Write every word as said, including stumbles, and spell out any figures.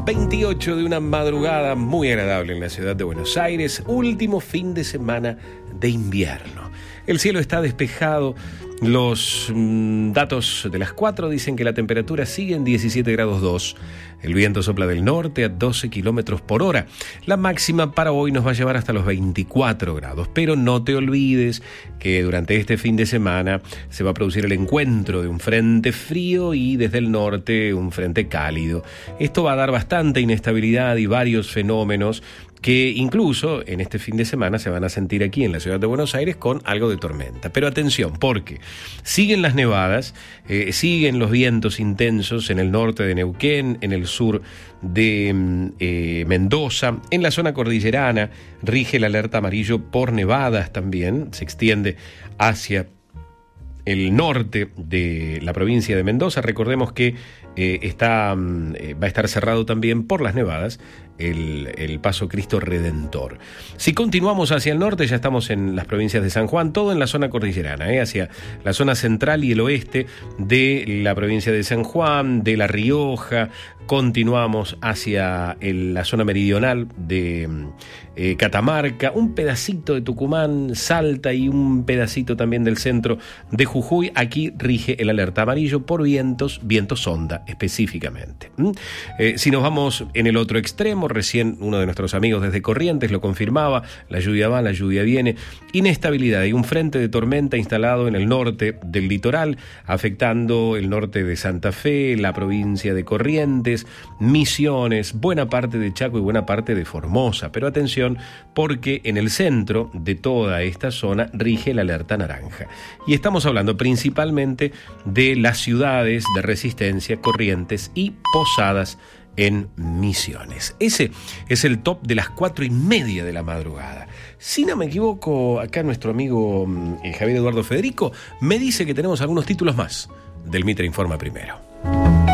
veintiocho de una madrugada muy agradable en la ciudad de Buenos Aires, último fin de semana de invierno. El cielo está despejado. Los mmm, datos de las cuatro dicen que la temperatura sigue en diecisiete grados dos. El viento sopla del norte a doce kilómetros por hora. La máxima para hoy nos va a llevar hasta los veinticuatro grados. Pero no te olvides que durante este fin de semana se va a producir el encuentro de un frente frío y desde el norte un frente cálido. Esto va a dar bastante inestabilidad y varios fenómenos que incluso en este fin de semana se van a sentir aquí en la ciudad de Buenos Aires con algo de tormenta. Pero atención, porque siguen las nevadas, eh, siguen los vientos intensos en el norte de Neuquén, en el sur de eh, Mendoza, en la zona cordillerana rige el alerta amarillo por nevadas también, se extiende hacia el norte de la provincia de Mendoza. Recordemos que eh, está, eh, va a estar cerrado también por las nevadas el, el paso Cristo Redentor. Si continuamos hacia el norte, ya estamos en las provincias de San Juan, todo en la zona cordillerana, eh, hacia la zona central y el oeste de la provincia de San Juan, de La Rioja. Continuamos hacia el, la zona meridional de eh, Catamarca, un pedacito de Tucumán, Salta y un pedacito también del centro de Jujuy. Aquí rige el alerta amarillo por vientos, vientos sonda específicamente. ¿Mm? Eh, si nos vamos en el otro extremo, recién uno de nuestros amigos desde Corrientes lo confirmaba, la lluvia va, la lluvia viene, inestabilidad y un frente de tormenta instalado en el norte del litoral, afectando el norte de Santa Fe, la provincia de Corrientes, Misiones, buena parte de Chaco y buena parte de Formosa. Pero atención, porque en el centro de toda esta zona rige el alerta naranja. Y estamos hablando principalmente de las ciudades de Resistencia, Corrientes y Posadas en Misiones. Ese es el top de las cuatro y media de la madrugada. Si no me equivoco, acá nuestro amigo eh, Javier Eduardo Federico me dice que tenemos algunos títulos más del Mitre Informa Primero.